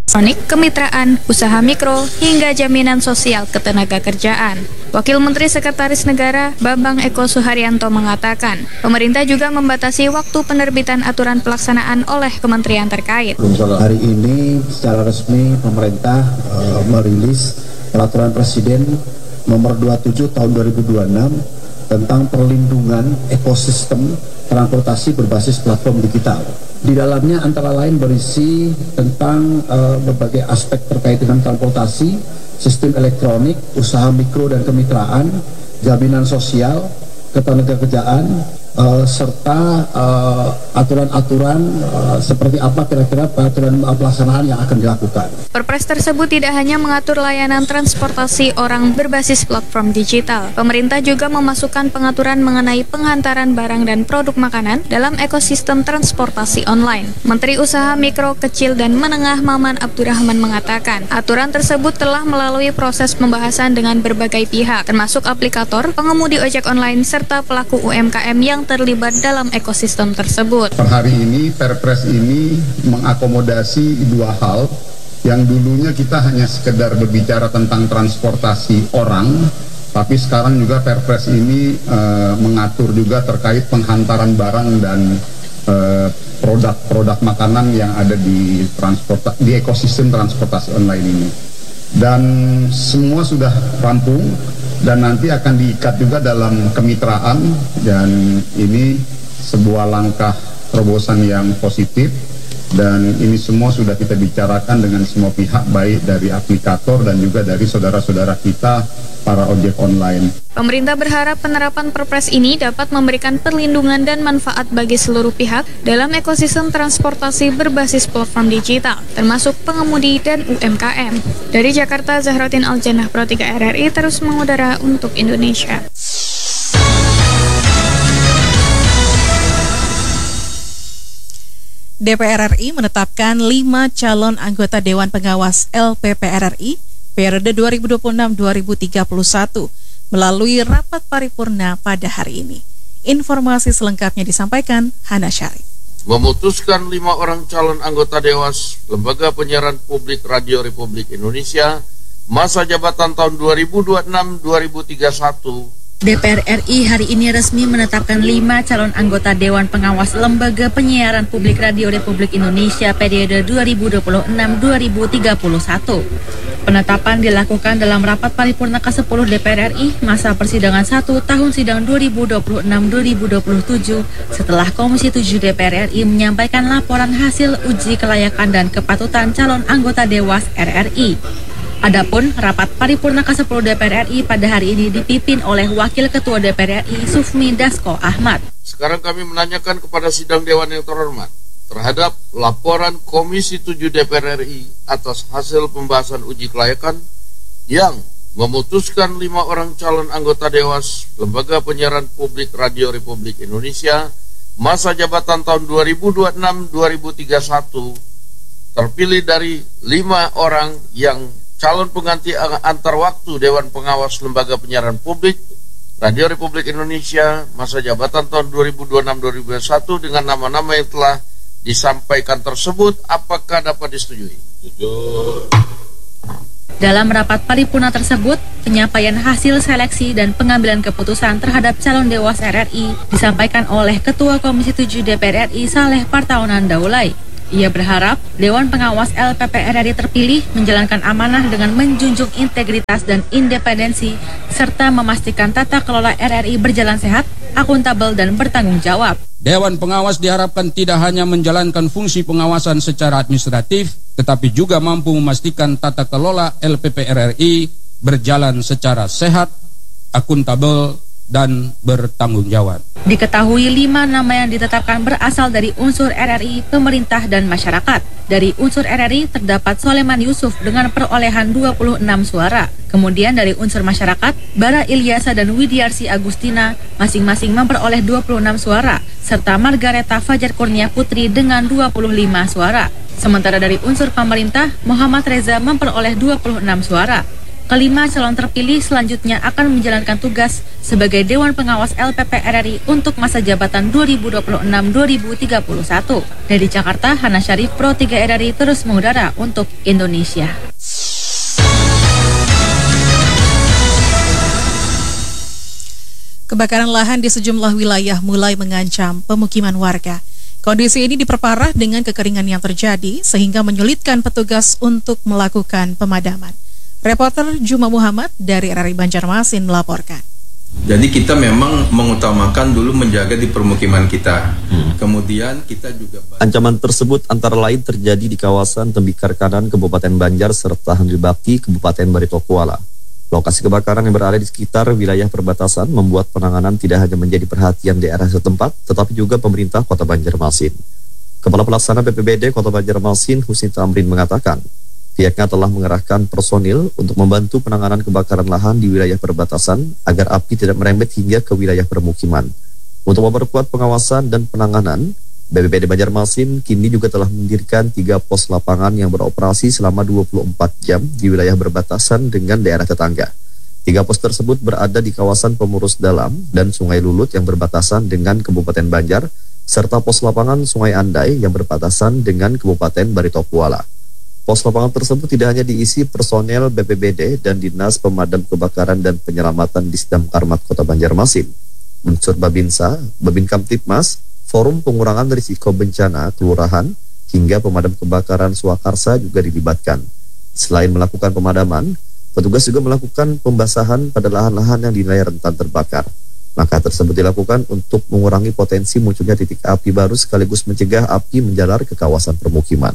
kemitraan, usaha mikro, hingga jaminan sosial ketenagakerjaan. Wakil Menteri Sekretaris Negara Bambang Eko Suharyanto mengatakan, pemerintah juga membatasi waktu penerbitan aturan pelaksanaan oleh kementerian terkait. Hari ini secara resmi pemerintah merilis Peraturan Presiden Nomor 27 Tahun 2026 tentang perlindungan ekosistem transportasi berbasis platform digital. Di dalamnya antara lain berisi tentang berbagai aspek terkait dengan transportasi, sistem elektronik, usaha mikro dan kemitraan, jaminan sosial, ketenagakerjaan, serta aturan-aturan seperti apa kira-kira peraturan pelaksanaan yang akan dilakukan. Perpres tersebut tidak hanya mengatur layanan transportasi orang berbasis platform digital. Pemerintah juga memasukkan pengaturan mengenai penghantaran barang dan produk makanan dalam ekosistem transportasi online. Menteri Usaha Mikro, Kecil, dan Menengah Maman Abdurrahman mengatakan, aturan tersebut telah melalui proses pembahasan dengan berbagai pihak, termasuk aplikator, pengemudi ojek online, serta pelaku UMKM yang terlibat dalam ekosistem tersebut. Per hari ini, Perpres ini mengakomodasi dua hal. Yang dulunya kita hanya sekedar berbicara tentang transportasi orang, tapi sekarang juga Perpres ini mengatur juga terkait penghantaran barang dan produk-produk makanan yang ada di ekosistem transportasi online ini. Dan semua sudah rampung dan nanti akan diikat juga dalam kemitraan, dan ini sebuah langkah terobosan yang positif. Dan ini semua sudah kita bicarakan dengan semua pihak, baik dari aplikator dan juga dari saudara-saudara kita, para ojek online. Pemerintah berharap penerapan Perpres ini dapat memberikan perlindungan dan manfaat bagi seluruh pihak dalam ekosistem transportasi berbasis platform digital, termasuk pengemudi dan UMKM. Dari Jakarta, Zahrotin Aljannah, Pro 3 RRI terus mengudara untuk Indonesia. DPR RI menetapkan 5 calon anggota Dewan Pengawas LPPR RI periode 2026-2031 melalui rapat paripurna pada hari ini. Informasi selengkapnya disampaikan Hana Syarif. Memutuskan 5 orang calon anggota Dewas Lembaga Penyiaran Publik Radio Republik Indonesia masa jabatan tahun 2026-2031. DPR RI hari ini resmi menetapkan 5 calon anggota Dewan Pengawas Lembaga Penyiaran Publik Radio Republik Indonesia periode 2026-2031. Penetapan dilakukan dalam rapat paripurna ke-10 DPR RI masa persidangan 1 tahun sidang 2026-2027 setelah Komisi 7 DPR RI menyampaikan laporan hasil uji kelayakan dan kepatutan calon anggota Dewas RRI. Adapun rapat paripurna ke-10 DPR RI pada hari ini dipimpin oleh Wakil Ketua DPR RI Sufmi Dasko Ahmad. Sekarang kami menanyakan kepada sidang Dewan yang terhormat terhadap laporan Komisi 7 DPR RI atas hasil pembahasan uji kelayakan yang memutuskan 5 orang calon anggota Dewas Lembaga Penyiaran Publik Radio Republik Indonesia masa jabatan tahun 2026-2031 terpilih dari 5 orang yang calon pengganti antar waktu Dewan Pengawas Lembaga Penyiaran Publik Radio Republik Indonesia masa jabatan tahun 2026-2021 dengan nama-nama yang telah disampaikan tersebut. Apakah dapat disetujui? Dalam rapat paripurna tersebut, penyampaian hasil seleksi dan pengambilan keputusan terhadap calon Dewas RRI disampaikan oleh Ketua Komisi 7 DPR RI Saleh Partaunan Daulay. Ia berharap Dewan Pengawas LPPR RI terpilih menjalankan amanah dengan menjunjung integritas dan independensi serta memastikan tata kelola RRI berjalan sehat, akuntabel, dan bertanggung jawab. Dewan Pengawas diharapkan tidak hanya menjalankan fungsi pengawasan secara administratif, tetapi juga mampu memastikan tata kelola LPPR RI berjalan secara sehat, akuntabel, dan bertanggung jawab. Diketahui 5 nama yang ditetapkan berasal dari unsur RRI, pemerintah, dan masyarakat. Dari unsur RRI terdapat Soleman Yusuf dengan perolehan 26 suara. Kemudian dari unsur masyarakat, Bara Ilyasa dan Widiarsi Agustina masing-masing memperoleh 26 suara, serta Margareta Fajar Kurnia Putri dengan 25 suara. Sementara dari unsur pemerintah, Muhammad Reza memperoleh 26 suara. Kelima calon terpilih selanjutnya akan menjalankan tugas sebagai Dewan Pengawas LPP RRI untuk masa jabatan 2026-2031. Dari Jakarta, Hana Syarif, Pro 3 RRI terus mengudara untuk Indonesia. Kebakaran lahan di sejumlah wilayah mulai mengancam pemukiman warga. Kondisi ini diperparah dengan kekeringan yang terjadi sehingga menyulitkan petugas untuk melakukan pemadaman. Reporter Juma Muhammad dari RRI Banjarmasin melaporkan. Jadi kita memang mengutamakan dulu menjaga di permukiman kita. Kemudian kita juga... Ancaman tersebut antara lain terjadi di kawasan Tembikar Kanan, Kabupaten Banjar, serta Handil Bakti, Kabupaten Barito Kuala. Lokasi kebakaran yang berada di sekitar wilayah perbatasan membuat penanganan tidak hanya menjadi perhatian daerah setempat, tetapi juga pemerintah Kota Banjarmasin. Kepala Pelaksana BPBD Kota Banjarmasin, Husni Tamrin, mengatakan, pihaknya telah mengerahkan personil untuk membantu penanganan kebakaran lahan di wilayah perbatasan agar api tidak merembet hingga ke wilayah permukiman. Untuk memperkuat pengawasan dan penanganan, BPBD Banjarmasin kini juga telah mendirikan 3 pos lapangan yang beroperasi selama 24 jam di wilayah berbatasan dengan daerah tetangga. 3 pos tersebut berada di kawasan Pemurus Dalam dan Sungai Lulut yang berbatasan dengan Kabupaten Banjar, serta pos lapangan Sungai Andai yang berbatasan dengan Kabupaten Barito Kuala. Pos lapangan tersebut tidak hanya diisi personel BPBD dan Dinas Pemadam Kebakaran dan Penyelamatan Disdamkarmat Kota Banjarmasin, unsur Babinsa, Babin Kamtipmas, Forum Pengurangan Risiko Bencana Kelurahan, hingga pemadam kebakaran Swakarsa juga dilibatkan. Selain melakukan pemadaman, petugas juga melakukan pembasahan pada lahan-lahan yang dinilai rentan terbakar. Langkah tersebut dilakukan untuk mengurangi potensi munculnya titik api baru sekaligus mencegah api menjalar ke kawasan permukiman.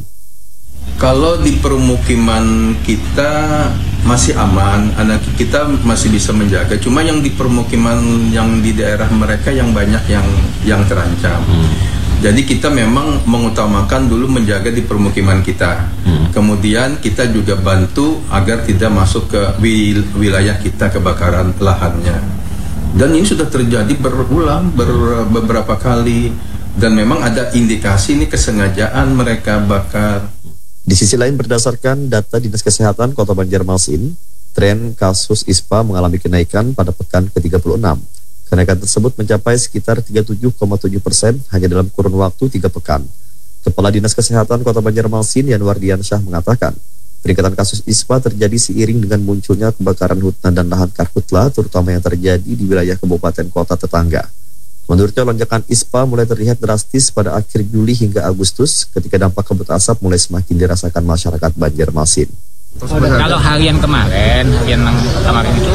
Kalau di permukiman kita masih aman, anak kita masih bisa menjaga. Cuma yang di permukiman yang di daerah mereka yang banyak yang terancam. Jadi kita memang mengutamakan dulu menjaga di permukiman kita. Kemudian kita juga bantu agar tidak masuk ke wilayah kita kebakaran lahannya. Dan ini sudah terjadi berulang beberapa kali. Dan memang ada indikasi ini kesengajaan mereka bakar. Di sisi lain, berdasarkan data Dinas Kesehatan Kota Banjarmasin, tren kasus ISPA mengalami kenaikan pada pekan ke-36. Kenaikan tersebut mencapai sekitar 37,7% hanya dalam kurun waktu 3 pekan. Kepala Dinas Kesehatan Kota Banjarmasin, Yanwar Diansyah, mengatakan, peningkatan kasus ISPA terjadi seiring dengan munculnya kebakaran hutan dan lahan karhutla, terutama yang terjadi di wilayah kabupaten kota tetangga. Menurutnya, lonjakan ISPA mulai terlihat drastis pada akhir Juli hingga Agustus ketika dampak kabut asap mulai semakin dirasakan masyarakat Banjarmasin. Kalau harian kemarin itu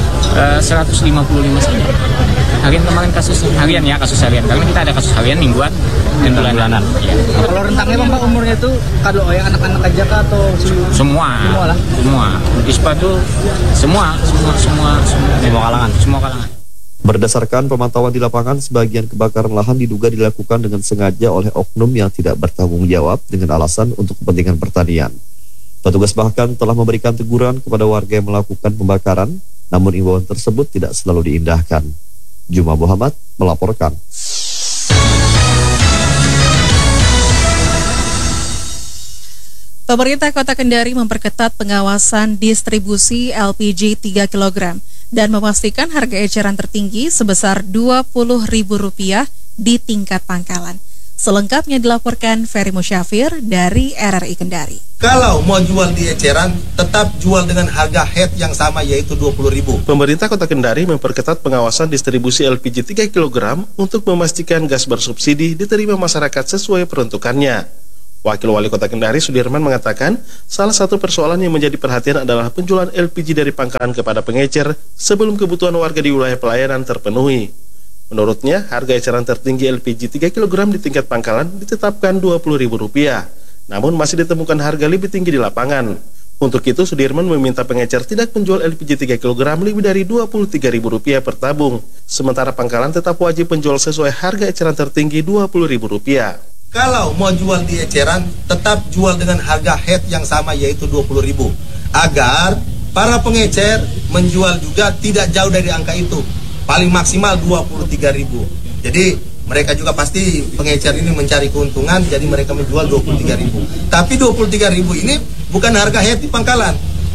155 saja. Harian kemarin kasus harian karena kita ada kasus harian mingguan dan bulanan. Ya. Kalau rentangnya Pak umurnya itu kalau yang anak-anak aja kah atau semua ISPA tuh semua kalangan. Berdasarkan pemantauan di lapangan, sebagian kebakaran lahan diduga dilakukan dengan sengaja oleh oknum yang tidak bertanggung jawab dengan alasan untuk kepentingan pertanian. Petugas bahkan telah memberikan teguran kepada warga yang melakukan pembakaran, namun imbauan tersebut tidak selalu diindahkan. Juma Muhammad melaporkan. Pemerintah Kota Kendari memperketat pengawasan distribusi LPG 3 kg dan memastikan harga eceran tertinggi sebesar Rp20.000 di tingkat pangkalan. Selengkapnya dilaporkan Ferry Musyafir dari RRI Kendari. Kalau mau jual di eceran, tetap jual dengan harga head yang sama, yaitu Rp20.000. Pemerintah Kota Kendari memperketat pengawasan distribusi LPG 3 kg untuk memastikan gas bersubsidi diterima masyarakat sesuai peruntukannya. Wakil Wali Kota Kendari Sudirman mengatakan, salah satu persoalan yang menjadi perhatian adalah penjualan LPG dari pangkalan kepada pengecer sebelum kebutuhan warga di wilayah pelayanan terpenuhi. Menurutnya, harga eceran tertinggi LPG 3 kg di tingkat pangkalan ditetapkan Rp20.000. Namun masih ditemukan harga lebih tinggi di lapangan. Untuk itu, Sudirman meminta pengecer tidak menjual LPG 3 kg lebih dari Rp23.000 per tabung. Sementara pangkalan tetap wajib menjual sesuai harga eceran tertinggi Rp20.000. Kalau mau jual di eceran, tetap jual dengan harga head yang sama, yaitu Rp20.000. Agar para pengecer menjual juga tidak jauh dari angka itu. Paling maksimal Rp23.000. Jadi mereka juga pasti pengecer ini mencari keuntungan, jadi mereka menjual Rp23.000. Tapi Rp23.000 ini bukan harga head di pangkalan.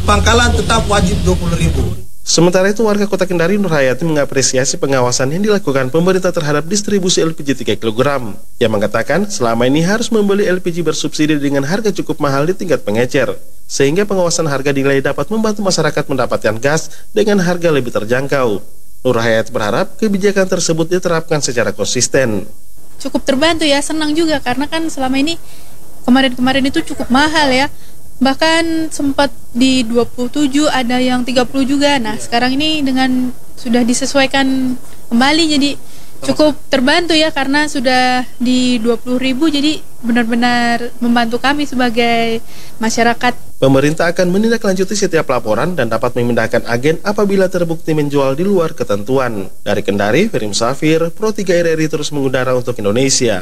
pangkalan tetap wajib 20.000. Sementara itu, warga Kota Kendari Nur Hayati mengapresiasi pengawasan yang dilakukan pemerintah terhadap distribusi LPG 3 kg. Yang mengatakan selama ini harus membeli LPG bersubsidi dengan harga cukup mahal di tingkat pengecer, sehingga pengawasan harga dinilai dapat membantu masyarakat mendapatkan gas dengan harga lebih terjangkau. Nur Hayati berharap kebijakan tersebut diterapkan secara konsisten. Cukup terbantu ya, senang juga karena kan selama ini kemarin-kemarin itu cukup mahal ya. Bahkan sempat di 27, ada yang 30 juga. Nah, sekarang ini dengan sudah disesuaikan kembali jadi cukup terbantu ya karena sudah di 20.000, jadi benar-benar membantu kami sebagai masyarakat. Pemerintah akan menindaklanjuti setiap laporan dan dapat memindahkan agen apabila terbukti menjual di luar ketentuan. Dari Kendari, Firim Safir, Pro 3 RRI terus mengudara untuk Indonesia.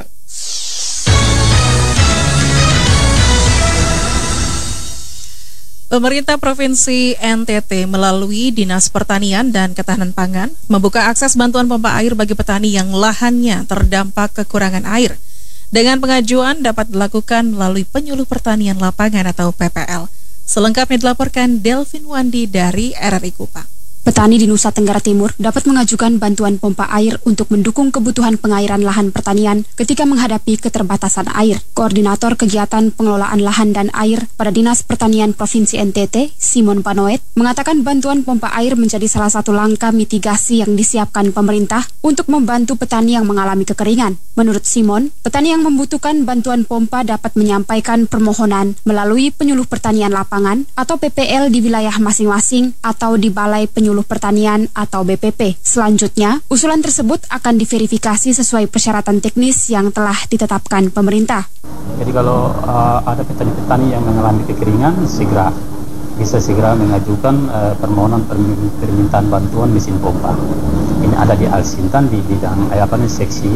Pemerintah Provinsi NTT melalui Dinas Pertanian dan Ketahanan Pangan membuka akses bantuan pompa air bagi petani yang lahannya terdampak kekurangan air. Dengan pengajuan dapat dilakukan melalui Penyuluh Pertanian Lapangan atau PPL. Selengkapnya dilaporkan Delvin Wandi dari RRI Kupang. Petani di Nusa Tenggara Timur dapat mengajukan bantuan pompa air untuk mendukung kebutuhan pengairan lahan pertanian ketika menghadapi keterbatasan air. Koordinator Kegiatan Pengelolaan Lahan dan Air pada Dinas Pertanian Provinsi NTT, Simon Panoet, mengatakan bantuan pompa air menjadi salah satu langkah mitigasi yang disiapkan pemerintah untuk membantu petani yang mengalami kekeringan. Menurut Simon, petani yang membutuhkan bantuan pompa dapat menyampaikan permohonan melalui Penyuluh Pertanian Lapangan atau PPL di wilayah masing-masing atau di Balai Penyuluh Pertanian atau BPP. Selanjutnya, usulan tersebut akan diverifikasi sesuai persyaratan teknis yang telah ditetapkan pemerintah. Jadi kalau ada petani-petani yang mengalami kekeringan, bisa segera mengajukan permohonan permintaan bantuan mesin pompa. Ini ada di Alsintan di bidang seksi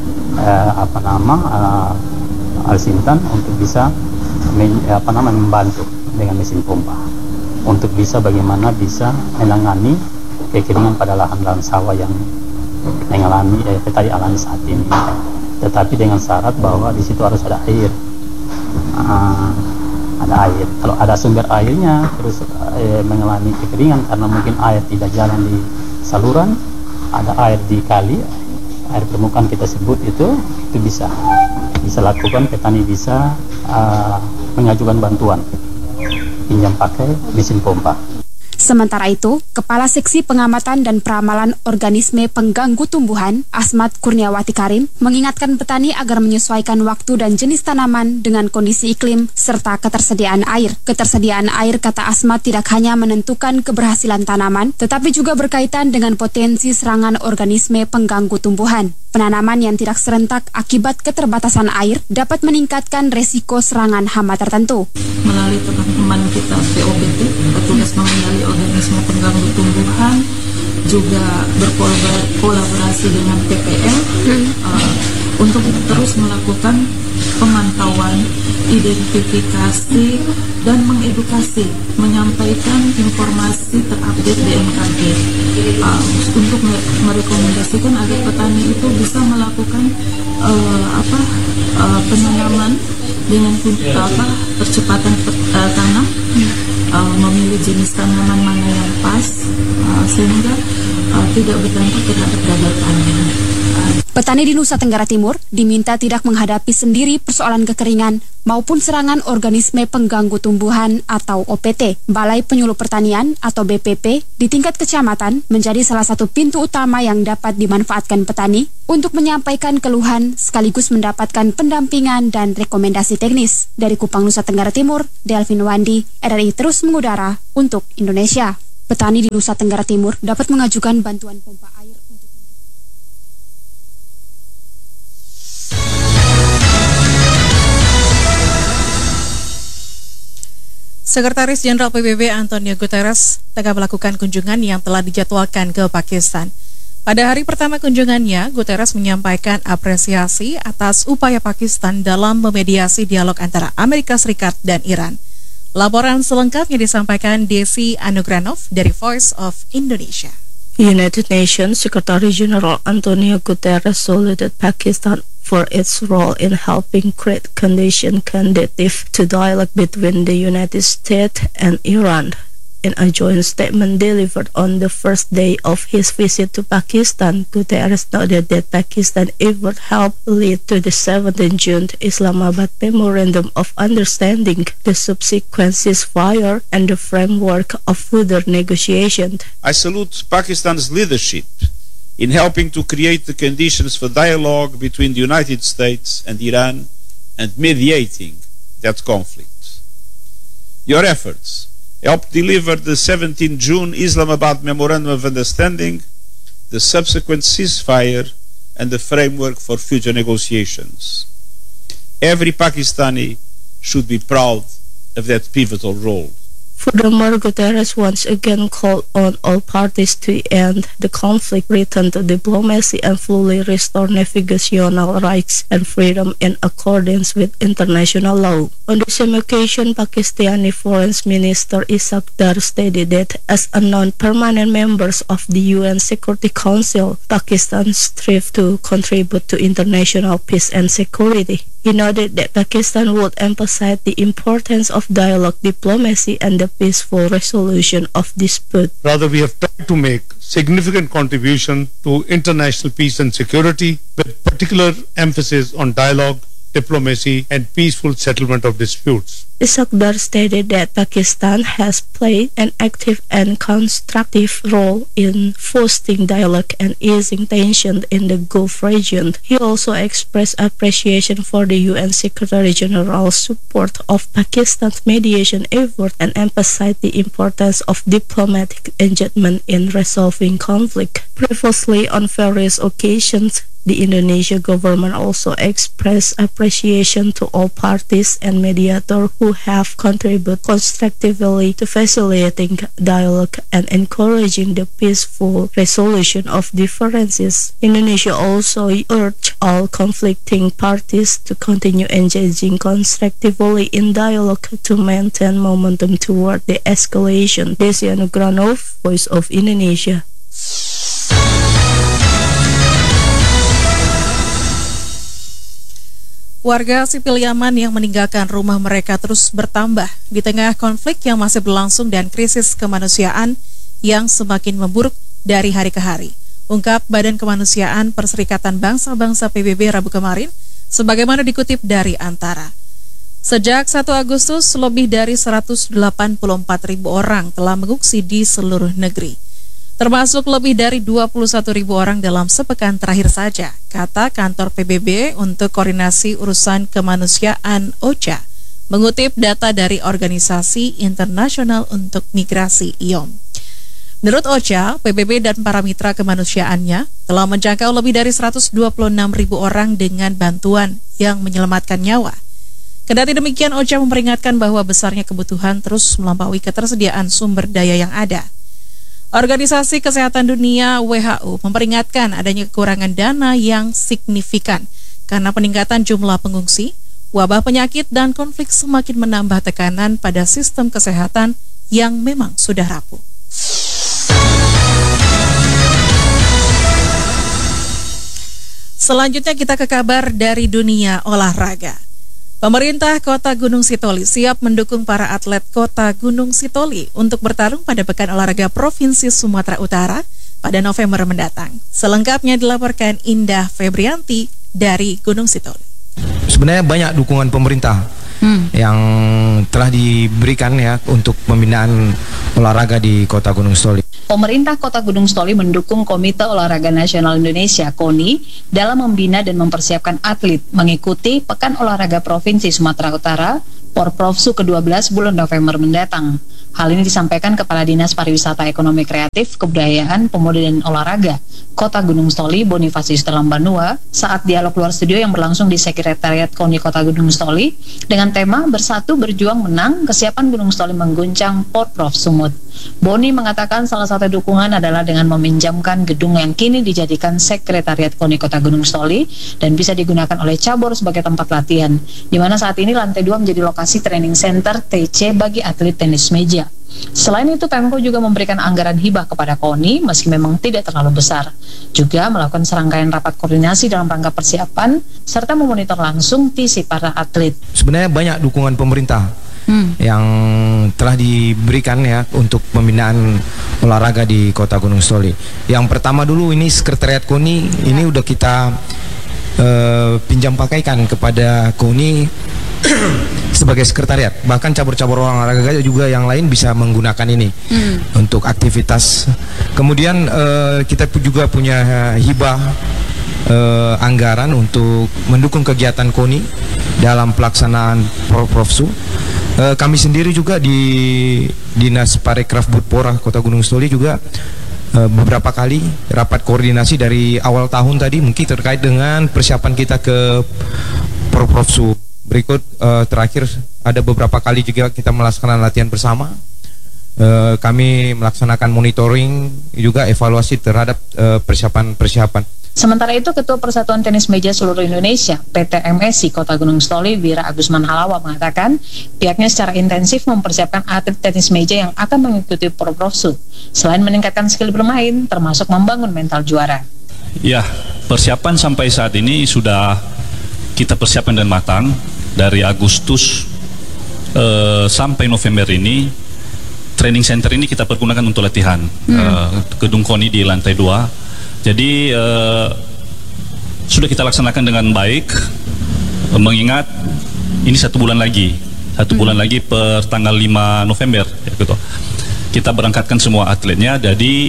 Alsintan untuk bisa membantu dengan mesin pompa. Untuk bisa bagaimana bisa menangani kekeringan pada lahan-lahan sawah yang mengalami petani alami saat ini. Tetapi dengan syarat bahwa di situ harus ada air. Ada air. Kalau ada sumber airnya terus mengalami kekeringan karena mungkin air tidak jalan di saluran, ada air di kali, air permukaan kita sebut itu bisa lakukan, petani bisa mengajukan bantuan pinjam pakai mesin pompa. Sementara itu, Kepala Seksi Pengamatan dan Peramalan Organisme Pengganggu Tumbuhan, Asmat Kurniawati Karim, mengingatkan petani agar menyesuaikan waktu dan jenis tanaman dengan kondisi iklim serta ketersediaan air. Ketersediaan air, kata Asmat, tidak hanya menentukan keberhasilan tanaman, tetapi juga berkaitan dengan potensi serangan organisme pengganggu tumbuhan. Penanaman yang tidak serentak akibat keterbatasan air dapat meningkatkan resiko serangan hama tertentu. Melalui teman-teman kita POBT, petugas mengenali organisme pengganggu tumbuhan, juga berkolaborasi dengan PPL untuk terus melakukan pemantauan, identifikasi, dan mengedukasi, menyampaikan informasi terupdate BMKG untuk merekomendasikan agar petani itu bisa melakukan penanaman dengan percepatan tanam, memilih jenis tanaman mana yang pas sehingga tidak berdampak terhadap gagal panen. Petani di Nusa Tenggara Timur diminta tidak menghadapi sendiri persoalan kekeringan maupun serangan organisme pengganggu tumbuhan atau OPT. Balai Penyuluh Pertanian atau BPP di tingkat kecamatan menjadi salah satu pintu utama yang dapat dimanfaatkan petani untuk menyampaikan keluhan sekaligus mendapatkan pendampingan dan rekomendasi teknis. Dari Kupang, Nusa Tenggara Timur, Delvin Wandi, RRI terus mengudara untuk Indonesia. Petani di Nusa Tenggara Timur dapat mengajukan bantuan pompa air untuk Sekretaris Jenderal PBB Antonio Guterres tengah melakukan kunjungan yang telah dijadwalkan ke Pakistan. Pada hari pertama kunjungannya, Guterres menyampaikan apresiasi atas upaya Pakistan dalam memediasi dialog antara Amerika Serikat dan Iran. Laporan selengkapnya disampaikan Desi Anugranov dari Voice of Indonesia. United Nations Secretary General Antonio Guterres saluted Pakistan for its role in helping create conditions conducive to dialogue between the United States and Iran. In a joint statement delivered on the first day of his visit to Pakistan, Guterres noted that Pakistan effort helped lead to the 17th June Islamabad Memorandum of Understanding, the subsequent ceasefire, and the framework of further negotiation. I salute Pakistan's leadership in helping to create the conditions for dialogue between the United States and Iran and mediating that conflict. Your efforts helped deliver the 17 June Islamabad Memorandum of Understanding, the subsequent ceasefire, and the framework for future negotiations. Every Pakistani should be proud of that pivotal role. Furthermore, Guterres once again called on all parties to end the conflict, return to diplomacy, and fully restore navigational rights and freedom in accordance with international law. On the same occasion, Pakistani Foreign Minister Ishaq Dar stated that as a non-permanent member of the UN Security Council, Pakistan strives to contribute to international peace and security. He noted that Pakistan would emphasize the importance of dialogue, diplomacy, and the peaceful resolution of disputes. Rather, we have tried to make significant contribution to international peace and security, with particular emphasis on dialogue, diplomacy, and peaceful settlement of disputes. Ishaq Dar stated that Pakistan has played an active and constructive role in fostering dialogue and easing tension in the Gulf region. He also expressed appreciation for the UN Secretary General's support of Pakistan's mediation effort and emphasized the importance of diplomatic engagement in resolving conflict. Previously, on various occasions, the Indonesian government also expressed appreciation to all parties and mediators who have contributed constructively to facilitating dialogue and encouraging the peaceful resolution of differences. Indonesia also urged all conflicting parties to continue engaging constructively in dialogue to maintain momentum toward the escalation. Desi Anugranov, Voice of Indonesia. Warga sipil Yaman yang meninggalkan rumah mereka terus bertambah di tengah konflik yang masih berlangsung dan krisis kemanusiaan yang semakin memburuk dari hari ke hari. Ungkap Badan Kemanusiaan Perserikatan Bangsa-Bangsa PBB Rabu kemarin, sebagaimana dikutip dari Antara. Sejak 1 Agustus, lebih dari 184.000 orang telah mengungsi di seluruh negeri, termasuk lebih dari 21.000 orang dalam sepekan terakhir saja, kata kantor PBB untuk Koordinasi Urusan Kemanusiaan OCHA, mengutip data dari Organisasi Internasional untuk Migrasi IOM. Menurut OCHA, PBB dan para mitra kemanusiaannya telah menjangkau lebih dari 126.000 orang dengan bantuan yang menyelamatkan nyawa. Kendati demikian, OCHA memperingatkan bahwa besarnya kebutuhan terus melampaui ketersediaan sumber daya yang ada. Organisasi Kesehatan Dunia WHO memperingatkan adanya kekurangan dana yang signifikan karena peningkatan jumlah pengungsi, wabah penyakit, dan konflik semakin menambah tekanan pada sistem kesehatan yang memang sudah rapuh. Selanjutnya kita ke kabar dari dunia olahraga. Pemerintah Kota Gunung Sitoli siap mendukung para atlet Kota Gunung Sitoli untuk bertarung pada Pekan Olahraga Provinsi Sumatera Utara pada November mendatang. Selengkapnya dilaporkan Indah Febrianti dari Gunung Sitoli. Sebenarnya banyak dukungan pemerintah yang telah diberikan ya untuk pembinaan olahraga di Kota Gunung Sitoli. Pemerintah Kota Gunung Sitoli mendukung Komite Olahraga Nasional Indonesia (KONI) dalam membina dan mempersiapkan atlet mengikuti Pekan Olahraga Provinsi Sumatera Utara Porprofsu ke-12 bulan November mendatang. Hal ini disampaikan Kepala Dinas Pariwisata Ekonomi Kreatif, Kebudayaan, Pemuda dan Olahraga Kota Gunung Sitoli, Bonifasius Telambanua, saat dialog luar studio yang berlangsung di Sekretariat KONI Kota Gunung Sitoli dengan tema Bersatu Berjuang Menang, Kesiapan Gunung Sitoli Mengguncang Porprov Sumut. Boni mengatakan salah satu dukungan adalah dengan meminjamkan gedung yang kini dijadikan Sekretariat KONI Kota Gunung Sitoli dan bisa digunakan oleh cabur sebagai tempat latihan, di mana saat ini lantai 2 menjadi lokasi training center TC bagi atlet tenis meja. Selain itu, Pemko juga memberikan anggaran hibah kepada KONI meski memang tidak terlalu besar. Juga melakukan serangkaian rapat koordinasi dalam rangka persiapan serta memonitor langsung visi para atlet. Sebenarnya banyak dukungan pemerintah yang telah diberikan ya untuk pembinaan olahraga di Kota Gunung Stoli. Yang pertama dulu ini sekretariat KONI ini udah kita pinjam pakaikan kepada KONI sebagai sekretariat. Bahkan cabur-cabur olahraga juga yang lain bisa menggunakan ini untuk aktivitas. Kemudian kita juga punya hibah anggaran untuk mendukung kegiatan KONI dalam pelaksanaan Porprofsu. Kami sendiri juga di Dinas Parekraf Budpora Kota Gunung Stoli juga beberapa kali rapat koordinasi dari awal tahun tadi mungkin terkait dengan persiapan kita ke Porprofsu. Berikut terakhir ada beberapa kali juga kita melaksanakan latihan bersama. Kami melaksanakan monitoring juga evaluasi terhadap persiapan-persiapan. Sementara itu, Ketua Persatuan Tenis Meja Seluruh Indonesia PT MSI Kota Gunung Stoli Wira Agusman Halawa mengatakan pihaknya secara intensif mempersiapkan atlet tenis meja yang akan mengikuti Porprofsu selain meningkatkan skill bermain termasuk membangun mental juara. Ya, persiapan sampai saat ini sudah kita persiapkan dengan matang. Dari Agustus sampai November ini training center ini kita pergunakan untuk latihan. Gedung KONI di lantai 2. Jadi sudah kita laksanakan dengan baik, mengingat ini 1 bulan lagi, 1 bulan lagi per tanggal 5 November ya, gitu. Kita berangkatkan semua atletnya. Jadi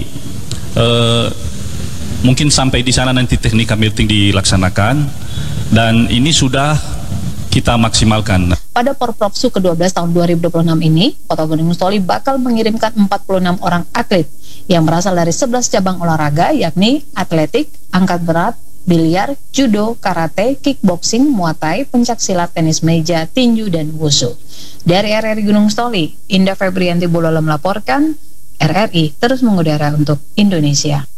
mungkin sampai di sana nanti teknika meeting dilaksanakan dan ini sudah kita maksimalkan. Pada Porprofsu ke-12 tahun 2026 ini, Kota Gunung Stoli bakal mengirimkan 46 orang atlet yang berasal dari 11 cabang olahraga, yakni atletik, angkat berat, biliar, judo, karate, kickboxing, muay thai, pencaksilat, tenis meja, tinju, dan wushu. Dari RRI Gunung Stoli, Indah Febrianti Bulolo melaporkan, RRI terus mengudara untuk Indonesia.